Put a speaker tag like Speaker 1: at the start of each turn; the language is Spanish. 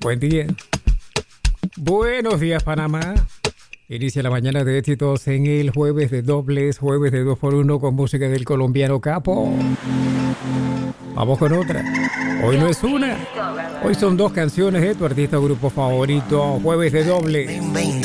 Speaker 1: Buen día. Buenos días, Panamá. Inicia la mañana de éxitos en el jueves de dobles, jueves de 2x1 con música del colombiano Capo. Vamos con otra. Hoy no es una. Hoy son dos canciones de tu artista o grupo favorito. Jueves de doble.